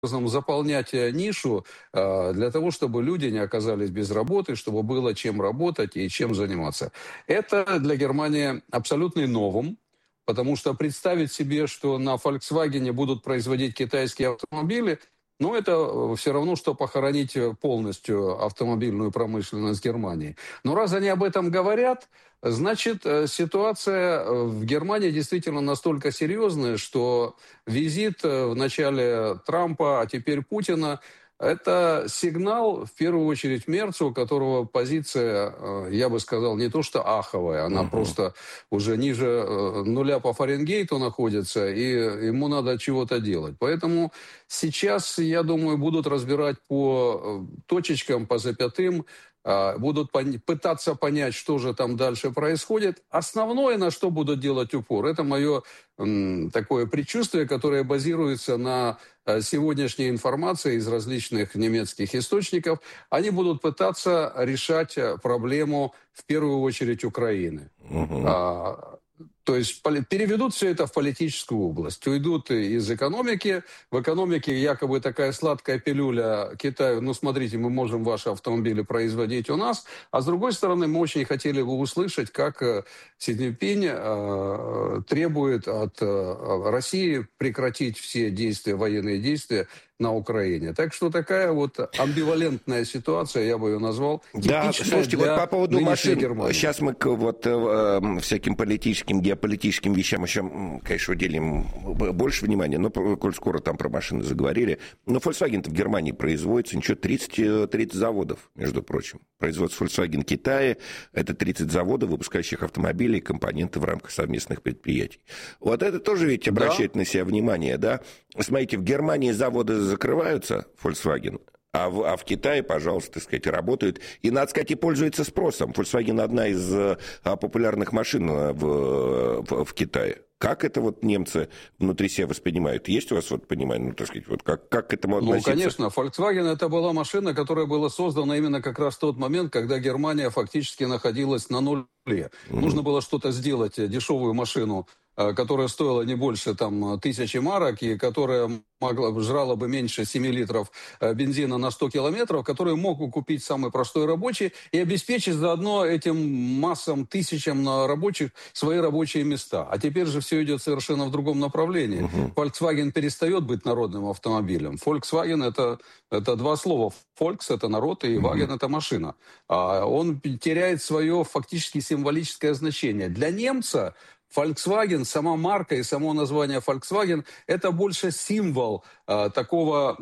заполнять нишу для того, чтобы люди не оказались без работы, чтобы было чем работать и чем заниматься. Это для Германии абсолютный новум, потому что представить себе, что на Volkswagen будут производить китайские автомобили, ну, это все равно, что похоронить полностью автомобильную промышленность Германии. Но раз они об этом говорят, значит, ситуация в Германии действительно настолько серьезная, что визит в начале Трампа, а теперь Путина, это сигнал, в первую очередь, Мерцу, у которого позиция, я бы сказал, не то что аховая, она просто уже ниже нуля по Фаренгейту находится, и ему надо чего-то делать. Поэтому сейчас, я думаю, будут разбирать по точечкам, по запятым, будут пытаться понять, что же там дальше происходит. Основное, на что будут делать упор, это мое такое предчувствие, которое базируется на сегодняшней информации из различных немецких источников. Они будут пытаться решать проблему, в первую очередь, Украины. То есть переведут все это в политическую область. Уйдут из экономики. В экономике якобы такая сладкая пилюля Китаю. Ну, смотрите, мы можем ваши автомобили производить у нас. А с другой стороны, мы очень хотели бы услышать, как Си Цзиньпинь требует от России прекратить все действия, военные действия на Украине. Так что такая вот амбивалентная ситуация, я бы ее назвал, да, типичная слушайте, для вот по поводу машин, Германии. сейчас мы к всяким политическим, геополитическим вещам еще, конечно, уделим больше внимания, но коль скоро там про машины заговорили. Но Volkswagen-то в Германии производится, ничего, 30 заводов, между прочим. Производство Volkswagen в Китае, это 30 заводов, выпускающих автомобили и компоненты в рамках совместных предприятий. Вот это тоже ведь обращает на себя внимание, да? Смотрите, в Германии заводы закрываются, Volkswagen, а в Китае, пожалуйста, так сказать, работают. И, надо сказать, и пользуется спросом. Volkswagen одна из популярных машин в Китае. Как это вот немцы внутри себя воспринимают? Есть у вас вот понимание, ну, так сказать, вот как к этому относиться? Ну, конечно, Volkswagen это была машина, которая была создана именно как раз в тот момент, когда Германия фактически находилась на нуле. Нужно было что-то сделать, дешевую машину, которая стоила не больше там 1000 марок и которая жрала бы меньше 7 литров бензина на 100 километров, которую мог купить самый простой рабочий и обеспечить заодно этим массам, тысячам рабочих свои рабочие места. А теперь же все идет совершенно в другом направлении. Volkswagen перестает быть народным автомобилем. Volkswagen это два слова. Volks это народ, и Wagen это машина. Он теряет свое фактически символическое значение. Для немца Volkswagen, сама марка и само название Volkswagen, это больше символ такого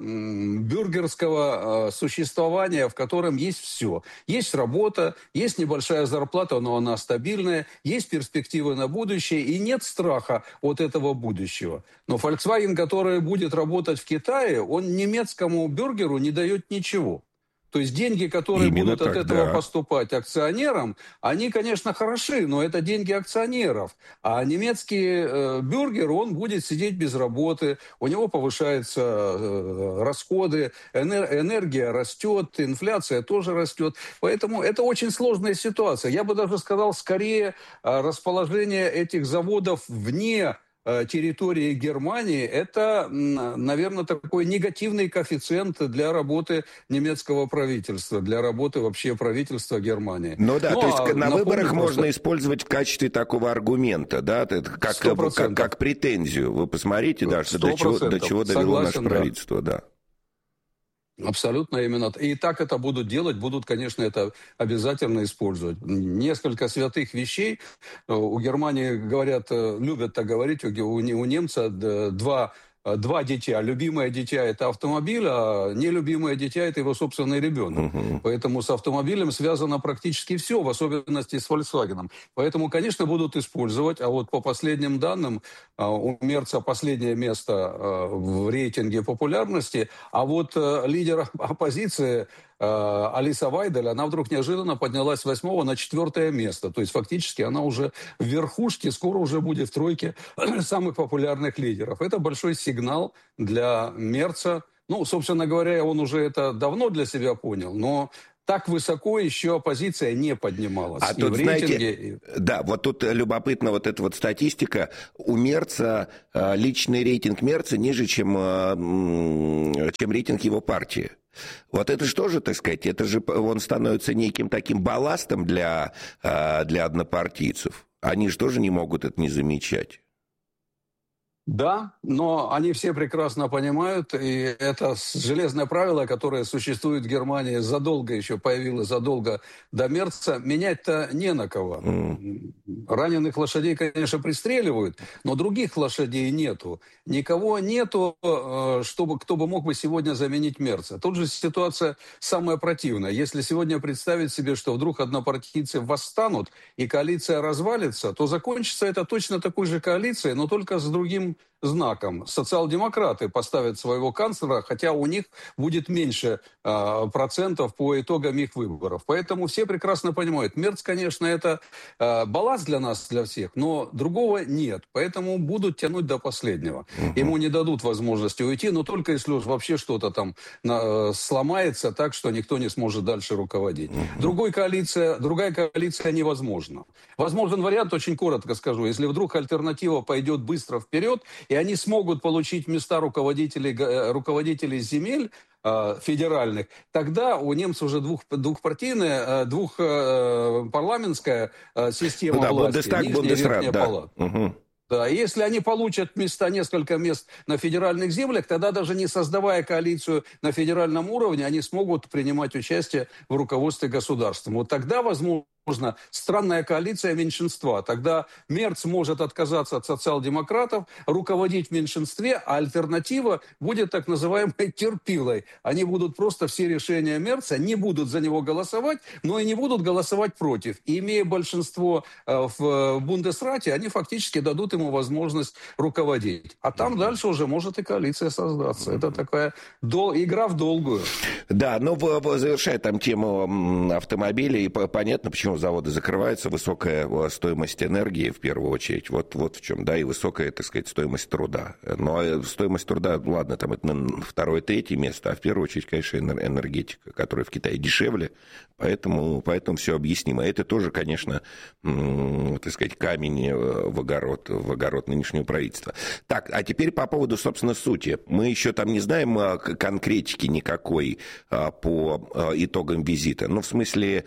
бюргерского существования, в котором есть все. Есть работа, есть небольшая зарплата, но она стабильная, есть перспективы на будущее и нет страха от этого будущего. Но Volkswagen, который будет работать в Китае, он немецкому бюргеру не дает ничего. То есть деньги, которые Именно будут от так, этого да. поступать акционерам, они, конечно, хороши, но это деньги акционеров. А немецкий бюргер, он будет сидеть без работы, у него повышаются расходы, энергия растет, инфляция тоже растет. Поэтому это очень сложная ситуация. Я бы даже сказал, скорее расположение этих заводов вне территории Германии, это, наверное, такой негативный коэффициент для работы немецкого правительства, для работы вообще правительства Германии. Ну да, то есть на выборах просто... можно использовать в качестве такого аргумента, да, как претензию. Вы посмотрите, да, что до чего довело наше правительство, да. Абсолютно именно. И так это будут делать, будут, конечно, это обязательно использовать. Несколько святых вещей. У Германии говорят, любят так говорить, у немца два дитя. Любимое дитя – это автомобиль, а нелюбимое дитя – это его собственный ребенок. Поэтому с автомобилем связано практически все, в особенности с Volkswagen. Поэтому, конечно, будут использовать. А вот по последним данным, у Мерца последнее место в рейтинге популярности. А вот лидер оппозиции Алиса Вайдель, она вдруг неожиданно поднялась с 8-го на 4-е место. То есть фактически она уже в верхушке, скоро уже будет в тройке самых популярных лидеров. Это большой сигнал для Мерца. Ну, собственно говоря, он уже это давно для себя понял, но так высоко еще оппозиция не поднималась. А тут, знаете, да, вот тут любопытна вот эта вот статистика. У Мерца личный рейтинг Мерца ниже, чем рейтинг его партии. Вот это же тоже, так сказать, это же он становится неким таким балластом для однопартийцев. Они же тоже не могут это не замечать. Да, но они все прекрасно понимают, и это железное правило, которое существует в Германии задолго еще, появилось задолго до Мерца, менять-то не на кого. Раненых лошадей, конечно, пристреливают, но других лошадей нету. Никого нету, кто бы мог бы сегодня заменить Мерца. Тут же ситуация самая противная. Если сегодня представить себе, что вдруг однопартийцы восстанут и коалиция развалится, то закончится это точно такой же коалицией, но только с другим знаком. Социал-демократы поставят своего канцлера, хотя у них будет меньше процентов по итогам их выборов. Поэтому все прекрасно понимают, Мерц, конечно, это балласт для нас, для всех, но другого нет. Поэтому будут тянуть до последнего. Ему не дадут возможности уйти, но только если вообще что-то там сломается так, что никто не сможет дальше руководить. Другая коалиция невозможна. Возможен вариант, очень коротко скажу, если вдруг альтернатива пойдет быстро вперед, и они смогут получить места руководителей земель федеральных, тогда у немцев уже двухпартийная, двухпарламентская система власти, Бундестаг, нижняя и верхняя палата. Да, и если они получат несколько мест на федеральных землях, тогда даже не создавая коалицию на федеральном уровне, они смогут принимать участие в руководстве государством. Вот тогда, возможно, странная коалиция меньшинства. Тогда Мерц может отказаться от социал-демократов, руководить в меньшинстве, а альтернатива будет так называемой терпилой. Они будут просто все решения Мерца, не будут за него голосовать, но и не будут голосовать против. И имея большинство в Бундесрате, они фактически дадут ему возможность руководить. А там дальше уже может и коалиция создаться. Это такая игра в долгую. Да, но завершая там тему автомобилей, понятно, почему заводы закрываются, высокая стоимость энергии в первую очередь, вот в чем, да, и высокая, так сказать, стоимость труда. Но стоимость труда, ладно, там это на второе, третье место, а в первую очередь, конечно, энергетика, которая в Китае дешевле, поэтому все объяснимо. Это тоже, конечно, так сказать, камень в огород нынешнего правительства. Так, а теперь по поводу, собственно, сути. Мы еще там не знаем конкретики никакой по итогам визита. Ну, в смысле,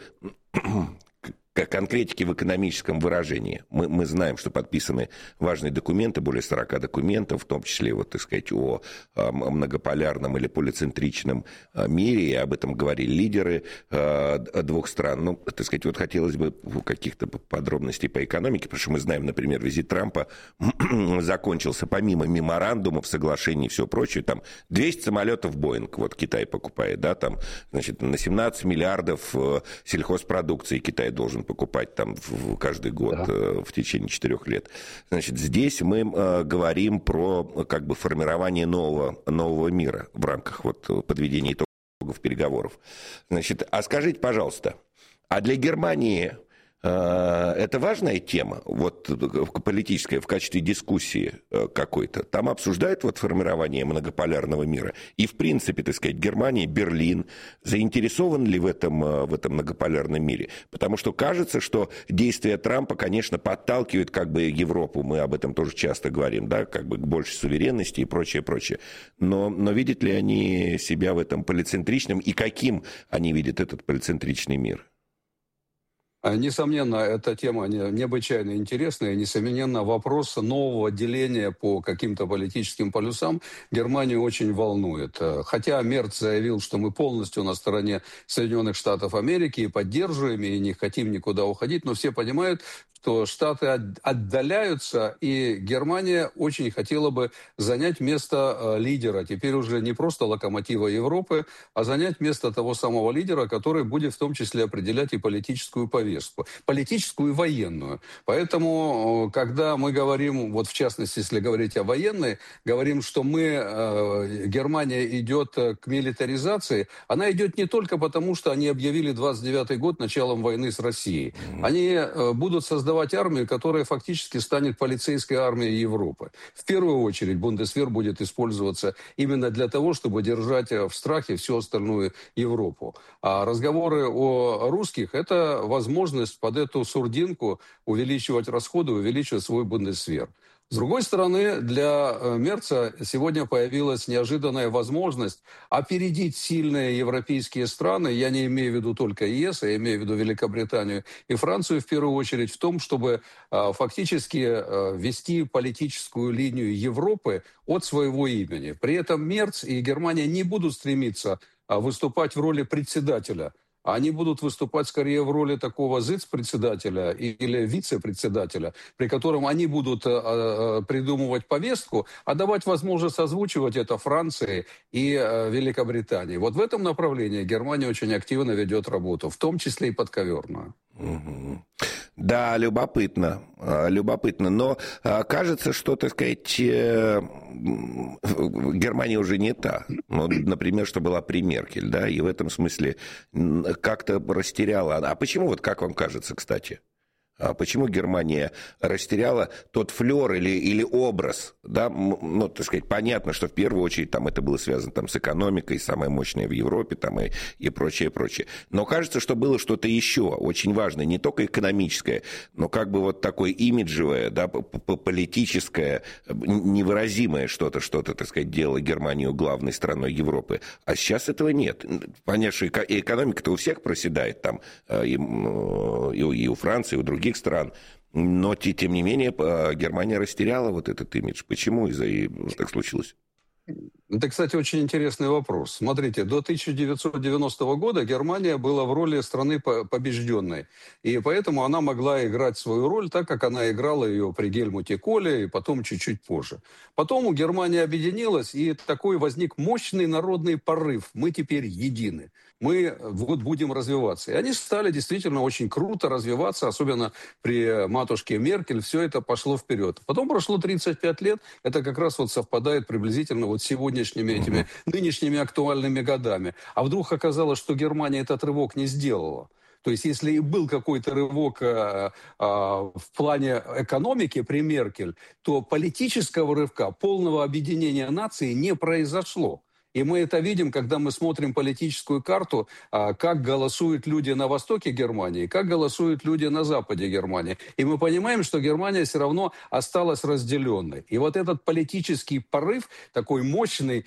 конкретики в экономическом выражении. Мы знаем, что подписаны важные документы, более 40 документов, в том числе, вот, так сказать, о многополярном или полицентричном мире, и об этом говорили лидеры двух стран. Ну, так сказать, вот хотелось бы каких-то подробностей по экономике, потому что мы знаем, например, визит Трампа закончился помимо меморандумов, соглашений и всего прочего, там 200 самолетов Боинг, вот Китай покупает, да, там, значит, на 17 миллиардов сельхозпродукции Китай должен покупать там каждый год, да, в течение 4 лет. Значит, здесь мы говорим про как бы формирование нового мира в рамках вот подведения итогов переговоров. Значит, а скажите, пожалуйста, а для Германии это важная тема, вот политическая, в качестве дискуссии какой-то? Там обсуждают вот формирование многополярного мира. И, в принципе, так сказать, Германия, Берлин заинтересован ли в этом многополярном мире? Потому что кажется, что действия Трампа, конечно, подталкивают как бы Европу, мы об этом тоже часто говорим, да, как бы к большей суверенности и прочее, прочее. Но видят ли они себя в этом полицентричном, и каким они видят этот полицентричный мир? Несомненно, эта тема необычайно интересная. Несомненно, вопрос нового деления по каким-то политическим полюсам Германию очень волнует. Хотя Мерц заявил, что мы полностью на стороне Соединенных Штатов Америки и поддерживаем, и не хотим никуда уходить, но все понимают, что Штаты отдаляются, и Германия очень хотела бы занять место лидера. Теперь уже не просто локомотива Европы, а занять место того самого лидера, который будет в том числе определять и политическую повестку, политическую и военную. Поэтому, когда мы говорим, вот в частности, если говорить о военной, говорим, что Германия идет к милитаризации, она идет не только потому, что они объявили 29-й год началом войны с Россией. Они будут создавать создавать армию, которая фактически станет полицейской армией Европы. В первую очередь Бундесвер будет использоваться именно для того, чтобы держать в страхе всю остальную Европу. А разговоры о русских – это возможность под эту сурдинку увеличивать расходы, увеличивать свой Бундесвер. С другой стороны, для Мерца сегодня появилась неожиданная возможность опередить сильные европейские страны, я не имею в виду только ЕС, я имею в виду Великобританию и Францию в первую очередь, в том, чтобы фактически вести политическую линию Европы от своего имени. При этом Мерц и Германия не будут стремиться выступать в роли председателя. Они будут выступать скорее в роли такого зиц-председателя или вице-председателя, при котором они будут придумывать повестку, а давать возможность озвучивать это Франции и Великобритании. Вот в этом направлении Германия очень активно ведет работу, в том числе и подковерную. Да, любопытно, любопытно. Но кажется, что, так сказать, Германия уже не та. Ну, например, что была при Меркель, да, и в этом смысле как-то растеряла. А почему, вот как вам кажется, кстати? Почему Германия растеряла тот флер или образ, да, ну, так сказать, понятно, что в первую очередь там это было связано там с экономикой, самая мощная в Европе, там и прочее, прочее. Но кажется, что было что-то еще очень важное, не только экономическое, но как бы вот такое имиджевое, да, политическое, невыразимое что-то, так сказать, делало Германию главной страной Европы. А сейчас этого нет. Понятно, что и экономика-то у всех проседает там, и у Франции, и у других стран, но тем не менее Германия растеряла вот этот имидж. Почему так случилось? Это, кстати, очень интересный вопрос. Смотрите, до 1990 года Германия была в роли страны побежденной. И поэтому она могла играть свою роль так, как она играла ее при Гельмуте Коле и потом чуть-чуть позже. Потом у Германии объединилась, и такой возник мощный народный порыв. Мы теперь едины. Мы вот будем развиваться. И они стали действительно очень круто развиваться, особенно при матушке Меркель. Все это пошло вперед. Потом прошло 35 лет. Это как раз вот совпадает приблизительно вот с сегодняшними этими нынешними актуальными годами. А вдруг оказалось, что Германия этот рывок не сделала. То есть, если и был какой-то рывок в плане экономики при Меркель, то политического рывка, полного объединения нации не произошло. И мы это видим, когда мы смотрим политическую карту, как голосуют люди на востоке Германии, как голосуют люди на западе Германии. И мы понимаем, что Германия все равно осталась разделенной. И вот этот политический порыв, такой мощный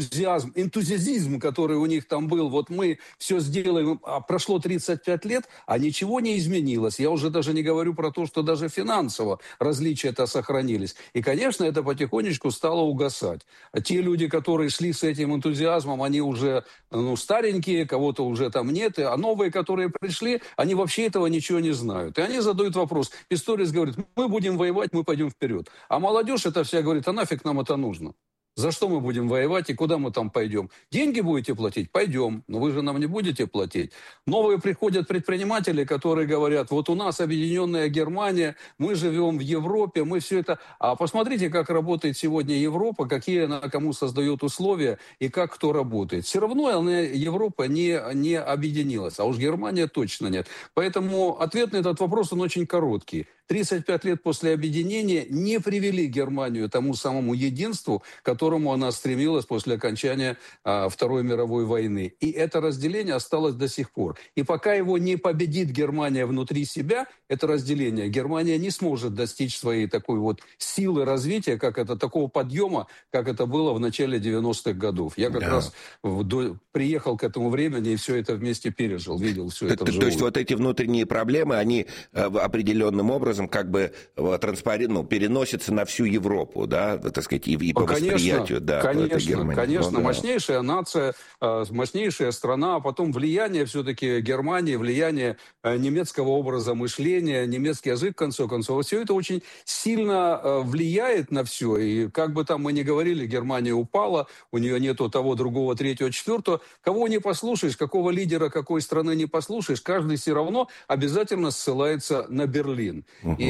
энтузиазм, который у них там был, вот мы все сделаем, прошло 35 лет, а ничего не изменилось. Я уже даже не говорю про то, что даже финансово различия-то сохранились. И, конечно, это потихонечку стало угасать. А те люди, которые шли с этим энтузиазмом, они уже старенькие, кого-то уже там нет, а новые, которые пришли, они вообще этого ничего не знают. И они задают вопрос. Писторис говорит, мы будем воевать, мы пойдем вперед. А молодежь это вся говорит, а нафиг нам это нужно? За что мы будем воевать и куда мы там пойдем? Деньги будете платить? Пойдем. Но вы же нам не будете платить. Новые приходят предприниматели, которые говорят, вот у нас объединенная Германия, мы живем в Европе, мы все это... А посмотрите, как работает сегодня Европа, какие она кому создает условия и как кто работает. Все равно Европа не объединилась, а уж Германия точно нет. Поэтому ответ на этот вопрос, он очень короткий. 35 лет после объединения не привели Германию к тому самому единству, к которому она стремилась после окончания Второй мировой войны. И это разделение осталось до сих пор. И пока его не победит Германия внутри себя, это разделение, Германия не сможет достичь своей такой вот силы развития, такого подъема, как это было в начале 90-х годов. Я как раз приехал к этому времени и все это вместе пережил, видел все это вживую. То есть вот эти внутренние проблемы, они определенным образом как бы переносятся на всю Европу, да, так сказать, и по восприятию, да, конечно, мощнейшая нация, мощнейшая страна, а потом влияние все-таки Германии, влияние немецкого образа мышления, немецкий язык, в конце концов, все это очень сильно влияет на все, и как бы там мы ни говорили, Германия упала, у нее нету того, другого, третьего, четвертого, кого не послушаешь, какого лидера какой страны не послушаешь, каждый все равно обязательно ссылается на Берлин. И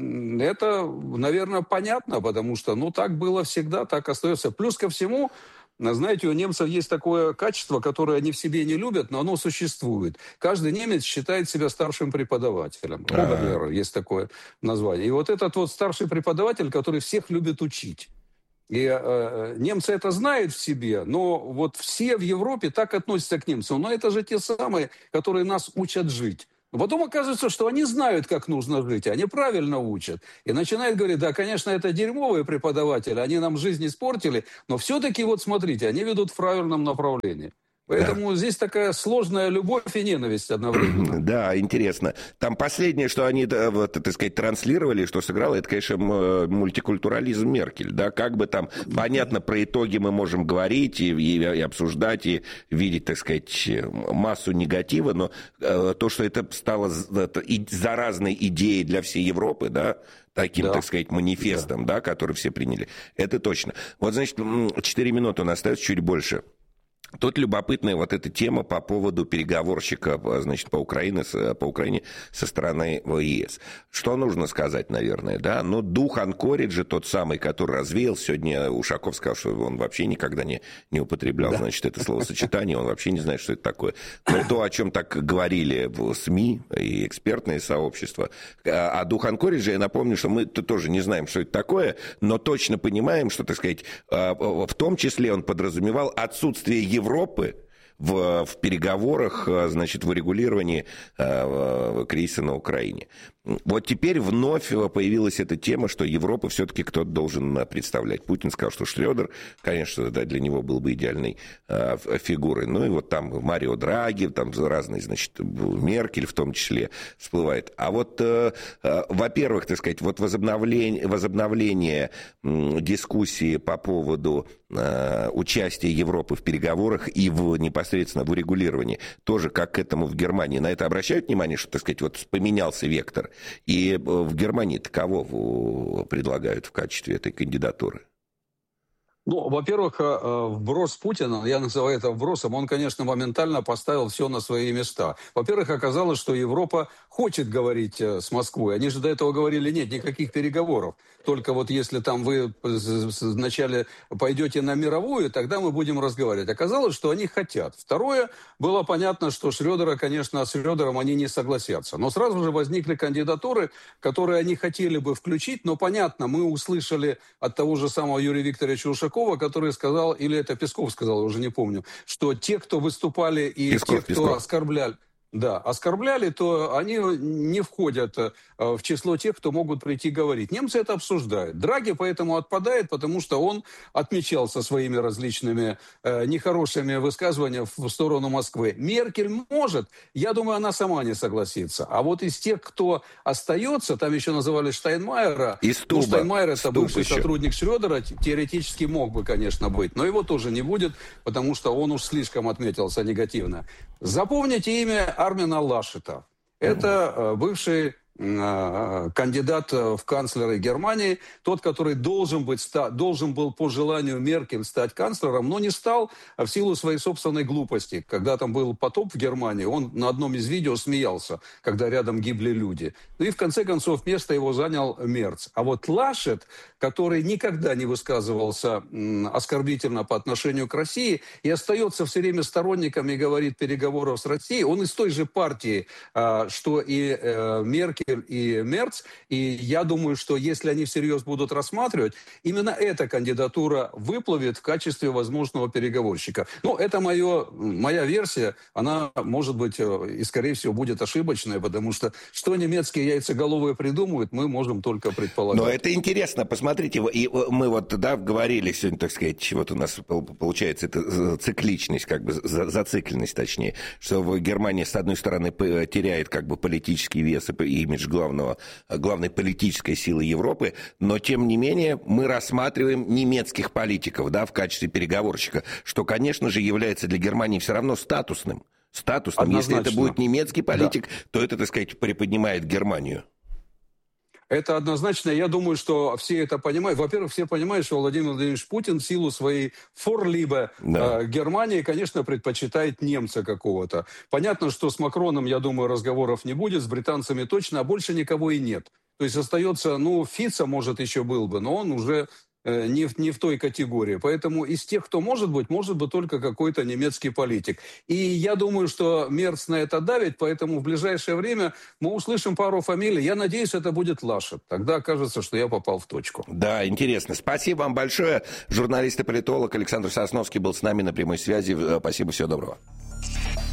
это, наверное, понятно, потому что, так было всегда, так остается. Плюс ко всему, знаете, у немцев есть такое качество, которое они в себе не любят, но оно существует. Каждый немец считает себя старшим преподавателем. Оберлер есть такое название. И вот этот вот старший преподаватель, который всех любит учить. И немцы это знают в себе, но вот все в Европе так относятся к немцам. Но это же те самые, которые нас учат жить. Но потом оказывается, что они знают, как нужно жить, и они правильно учат. И начинают говорить, да, конечно, это дерьмовые преподаватели, они нам жизнь испортили, но все-таки вот смотрите, они ведут в правильном направлении. Поэтому здесь такая сложная любовь и ненависть одновременно. Да, интересно. Там последнее, что они, вот, так сказать, транслировали, что сыграло, это, конечно, мультикультурализм Меркель. Да? Как бы там, понятно, про итоги мы можем говорить и обсуждать, и видеть, так сказать, массу негатива, но то, что это стало заразной идеей для всей Европы, да, таким, так сказать, манифестом, да, который все приняли, это точно. Вот, значит, 4 минуты у нас остается, чуть больше. Тут любопытная вот эта тема по поводу переговорщика, значит, по Украине со стороны ЕС. Что нужно сказать, наверное, да? Ну, дух Анкориджа, тот самый, который развеял. Сегодня Ушаков сказал, что он вообще никогда не употреблял, значит, это словосочетание, он вообще не знает, что это такое. Но то, о чем так говорили в СМИ и экспертное сообщество. А дух Анкориджа, я напомню, что мы тоже не знаем, что это такое, но точно понимаем, что, так сказать, в том числе он подразумевал отсутствие Европы в переговорах, значит, в урегулировании кризиса на Украине. Вот теперь вновь появилась эта тема, что Европу все-таки кто-то должен представлять. Путин сказал, что Шрёдер, конечно, да, для него был бы идеальной фигурой. Ну и вот там Марио Драги, там разные, значит, Меркель в том числе всплывает. А вот, во-первых, так сказать, вот возобновление дискуссии по поводу участия Европы в переговорах и непосредственно в урегулировании, тоже как к этому в Германии. На это обращают внимание, что, так сказать, вот поменялся вектор. И в Германии-то кого предлагают в качестве этой кандидатуры? Ну, во-первых, вброс Путина, я называю это вбросом, он, конечно, моментально поставил все на свои места. Во-первых, оказалось, что Европа хочет говорить с Москвой. Они же до этого говорили, нет, никаких переговоров. Только вот если там вы вначале пойдете на мировую, тогда мы будем разговаривать. Оказалось, что они хотят. Второе, было понятно, что Шрёдера, конечно, с Шрёдером они не согласятся. Но сразу же возникли кандидатуры, которые они хотели бы включить. Но понятно, мы услышали от того же самого Юрия Викторовича Ушакова, который сказал, или это Песков сказал, я уже не помню, что те, кто выступали и кто оскорбляли... Да, оскорбляли, то они не входят в число тех, кто могут прийти говорить. Немцы это обсуждают. Драги поэтому отпадает, потому что он отмечался своими различными нехорошими высказываниями в сторону Москвы. Меркель может, я думаю, она сама не согласится. А вот из тех, кто остается, там еще называли Штайнмайера. Ну, Штайнмайер это бывший сотрудник Шрёдера, теоретически мог бы, конечно, быть. Но его тоже не будет, потому что он уж слишком отметился негативно. Запомните имя Армина Лашета. Это бывший кандидат в канцлеры Германии, тот, который должен был по желанию Меркель стать канцлером, но не стал в силу своей собственной глупости. Когда там был потоп в Германии, он на одном из видео смеялся, когда рядом гибли люди. Ну и в конце концов место его занял Мерц. А вот Лашет, который никогда не высказывался оскорбительно по отношению к России и остается все время сторонником и говорит переговоров с Россией, он из той же партии, что и Меркель, и Мерц, и я думаю, что если они всерьез будут рассматривать, именно эта кандидатура выплывет в качестве возможного переговорщика. Ну, это моя версия, она, может быть, и, скорее всего, будет ошибочная, потому что немецкие яйцеголовые придумают, мы можем только предполагать. Но это интересно, посмотрите, и мы вот, да, говорили сегодня, так сказать, вот у нас получается это цикличность, как бы зацикленность, точнее, что в Германии, с одной стороны, теряет как бы политический вес и имидж главной политической силы Европы, но, тем не менее, мы рассматриваем немецких политиков, да, в качестве переговорщика, что, конечно же, является для Германии все равно статусным. Однозначно. Если это будет немецкий политик, то это, так сказать, приподнимает Германию. Это однозначно. Я думаю, что все это понимают. Во-первых, все понимают, что Владимир Владимирович Путин в силу своей форлибе Германии, конечно, предпочитает немца какого-то. Понятно, что с Макроном, я думаю, разговоров не будет, с британцами точно, а больше никого и нет. То есть остается, Фица, может, еще был бы, но он уже не в той категории. Поэтому из тех, кто может быть только какой-то немецкий политик. И я думаю, что Мерц на это давит, поэтому в ближайшее время мы услышим пару фамилий. Я надеюсь, это будет Лашет. Тогда окажется, что я попал в точку. Да, интересно. Спасибо вам большое. Журналист и политолог Александр Сосновский был с нами на прямой связи. Спасибо, всего доброго.